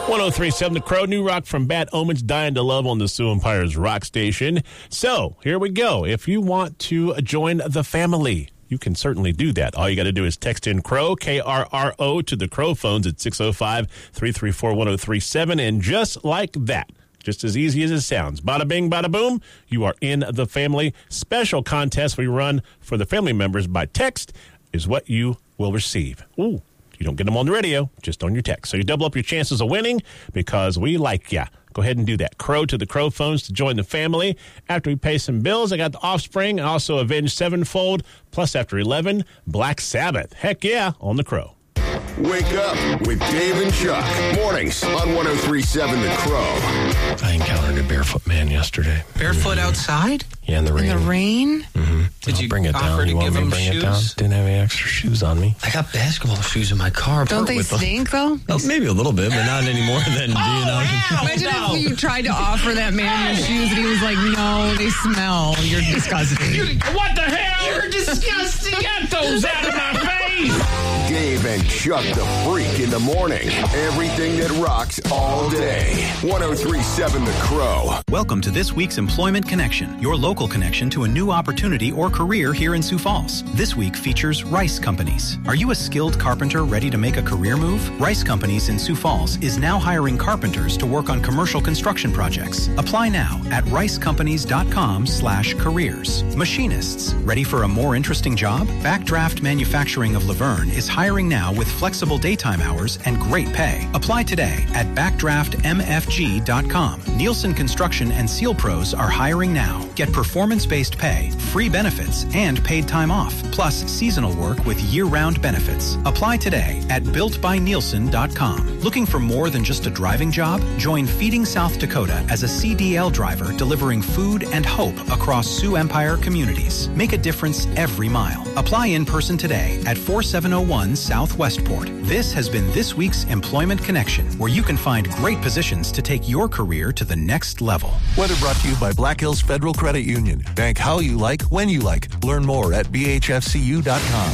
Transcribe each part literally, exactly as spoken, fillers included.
one oh three point seven The Crow, new rock from Bad Omens, Dying to Love on the Sioux Empire's rock station. So, here we go. If you want to join the family, you can certainly do that. All you got to do is text in Crow, K R R O, to the Crow phones at six oh five, three three four, one oh three seven. And just like that, just as easy as it sounds, bada bing, bada boom, you are in the family. Special contest we run for the family members by text is what you will receive. Ooh. You don't get them on the radio, just on your text. So you double up your chances of winning because we like ya. Go ahead and do that. Crow to the Crow phones to join the family. After we pay some bills, I got the Offspring, also Avenged Sevenfold, plus after eleven, Black Sabbath. Heck yeah, on the Crow. Wake up with Dave and Chuck. Mornings on one oh three point seven The Crow. I encountered a barefoot man yesterday. Barefoot mm-hmm. outside? Yeah, in the rain. In the rain? Mm-hmm. Did I'll you bring it offer down? to You want give me to him bring shoes? it down? Didn't have any extra shoes on me. I got basketball shoes in my car. Don't they stink, though? Oh, maybe a little bit, but not anymore than, oh, you know. Wow. Imagine no. if you tried to offer that man your shoes and he was like, no, they smell. You're disgusting. You, what the hell? You're disgusting. Get those out of my face. Dave and Chuck the Freak in the morning. Everything that rocks all day. one oh three point seven The Crow. Welcome to this week's Employment Connection, your local connection to a new opportunity or career here in Sioux Falls. This week features Rice Companies. Are you a skilled carpenter ready to make a career move? Rice Companies in Sioux Falls is now hiring carpenters to work on commercial construction projects. Apply now at ricecompanies.com slash careers. Machinists, ready for a more interesting job? Backdraft Manufacturing of Laverne is hiring now with flexible daytime hours and great pay. Apply today at backdraft m f g dot com. Nielsen Construction and Seal Pros are hiring now. Get performance-based pay, free benefits, and paid time off, plus seasonal work with year-round benefits. Apply today at built by nielsen dot com. Looking for more than just a driving job? Join Feeding South Dakota as a C D L driver delivering food and hope across Sioux Empire communities. Make a difference every mile. Apply in person today at forty-seven oh one South Westport. This has been this week's Employment Connection, where you can find great positions to take your career to the next level. Weather brought to you by Black Hills Federal Credit Union. Bank how you like, when you like. Learn more at b h f c u dot com.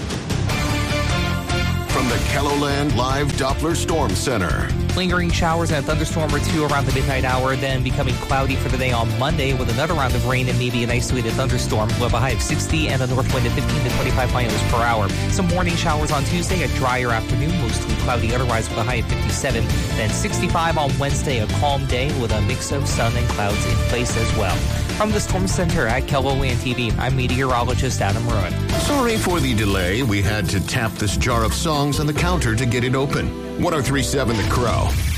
From the Kelloland Live Doppler Storm Center. Lingering showers and a thunderstorm or two around the midnight hour, then becoming cloudy for the day on Monday with another round of rain and maybe an isolated thunderstorm. We'll have a high of sixty and a north wind of fifteen to twenty-five miles per hour. Some morning showers on Tuesday, a drier afternoon, mostly cloudy otherwise with a high of fifty-seven. Then sixty-five on Wednesday, a calm day with a mix of sun and clouds in place as well. From the Storm Center at Kelloland T V, I'm meteorologist Adam Rowan. Sorry for the delay. We had to tap this jar of songs on the counter to get it open. one oh three point seven The Crow.